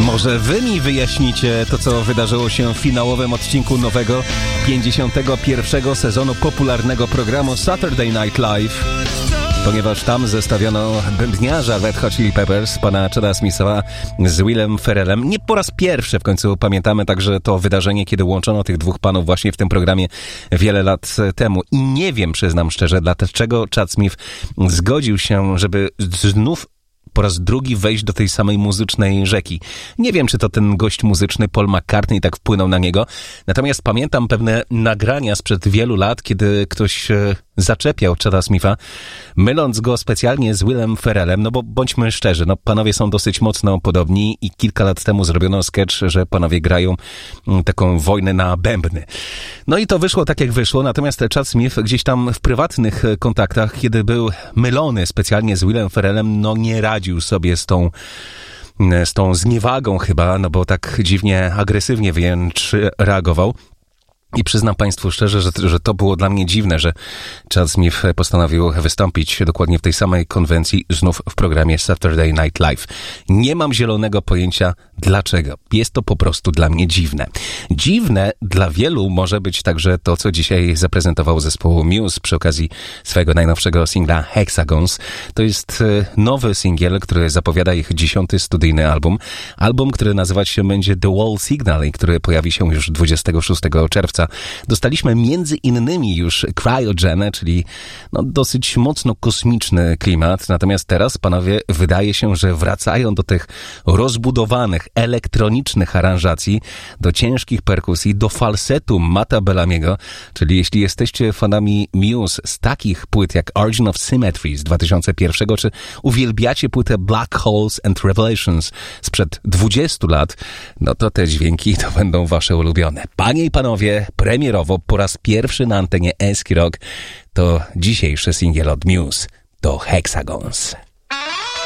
Może wy mi wyjaśnicie to, co wydarzyło się w finałowym odcinku nowego 51. sezonu popularnego programu Saturday Night Live, ponieważ tam zestawiono bębniarza Red Hot Chili Peppers, pana Chada Smitha z Willem Ferrellem. Nie po raz pierwszy, w końcu pamiętamy także to wydarzenie, kiedy łączono tych dwóch panów właśnie w tym programie wiele lat temu. I nie wiem, przyznam szczerze, dlaczego Chad Smith zgodził się, żeby znów po raz drugi wejść do tej samej muzycznej rzeki. Nie wiem, czy to ten gość muzyczny Paul McCartney tak wpłynął na niego, natomiast pamiętam pewne nagrania sprzed wielu lat, kiedy ktoś zaczepiał Chada Smitha, myląc go specjalnie z Willem Ferrellem, no bo bądźmy szczerzy, no panowie są dosyć mocno podobni i kilka lat temu zrobiono sketch, że panowie grają taką wojnę na bębny. No i to wyszło tak, jak wyszło, natomiast Chad Smith gdzieś tam w prywatnych kontaktach, kiedy był mylony specjalnie z Willem Ferrellem, no nie radził sobie z tą zniewagą chyba, no bo tak dziwnie, agresywnie wręcz reagował. I przyznam Państwu szczerze, że to było dla mnie dziwne, że Chad Smith postanowił wystąpić dokładnie w tej samej konwencji znów w programie Saturday Night Live. Nie mam zielonego pojęcia dlaczego. Jest to po prostu dla mnie dziwne. Dziwne dla wielu może być także to, co dzisiaj zaprezentował zespół Muse przy okazji swojego najnowszego singla Hexagons. To jest nowy singiel, który zapowiada ich 10. studyjny album. Album, który nazywać się będzie The Wall Signal i który pojawi się już 26 czerwca. Dostaliśmy między innymi już Cryogen, czyli dosyć mocno kosmiczny klimat. Natomiast teraz, panowie, wydaje się, że wracają do tych rozbudowanych, elektronicznych aranżacji, do ciężkich perkusji, do falsetu Matta Bellamiego. Czyli jeśli jesteście fanami Muse z takich płyt jak Origin of Symmetry z 2001, czy uwielbiacie płytę Black Holes and Revelations sprzed 20 lat, no to te dźwięki to będą wasze ulubione. Panie i panowie, premierowo po raz pierwszy na antenie Eski Rock to dzisiejszy singiel od Muse, to Hexagons.